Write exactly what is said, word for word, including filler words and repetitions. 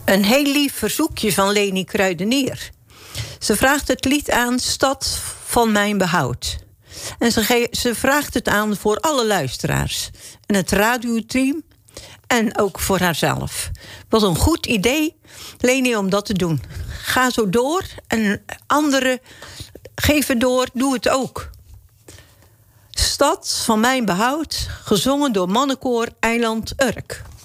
Een heel lief verzoekje van Leni Kruidenier. Ze vraagt het lied aan Stad van mijn behoud. En ze, ge- ze vraagt het aan voor alle luisteraars. En het radioteam. En ook voor haarzelf. Wat een goed idee, Leni, om dat te doen. Ga zo door. En anderen, geef het door, doe het ook. Stad van mijn behoud, gezongen door mannenkoor Eiland Urk.